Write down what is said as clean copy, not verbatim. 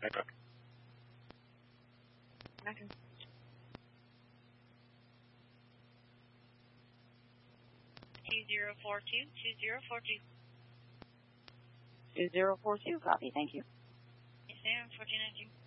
Echo. Okay. 2042. 2042, copy, thank you. Yes, ma'am, 1492.